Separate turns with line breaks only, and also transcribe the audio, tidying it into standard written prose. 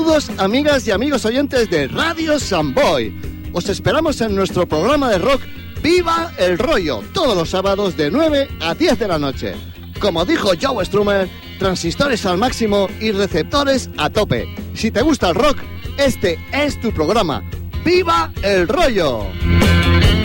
Saludos, amigas y amigos oyentes de Radio Samboy. Os esperamos en nuestro programa de rock Viva el Rollo, todos los sábados de 9 a 10 de la noche. Como dijo Joe Strummer, transistores al máximo y receptores a tope. Si te gusta el rock, este es tu programa. ¡Viva el Rollo!